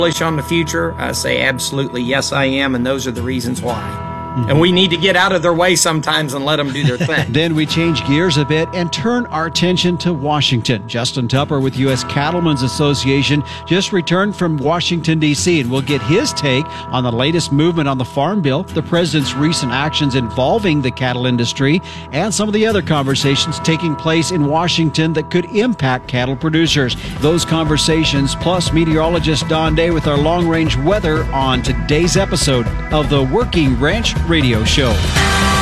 bullish on the future? I say absolutely yes, I am, and those are the reasons why. And we need to get out of their way sometimes and let them do their thing. Then we change gears a bit and turn our attention to Washington. Justin Tupper with U.S. Cattlemen's Association just returned from Washington, D.C., and we'll get his take on the latest movement on the Farm Bill, the president's recent actions involving the cattle industry, and some of the other conversations taking place in Washington that could impact cattle producers. Those conversations, plus meteorologist Don Day with our long-range weather on today's episode of the Working Ranch Radio Show.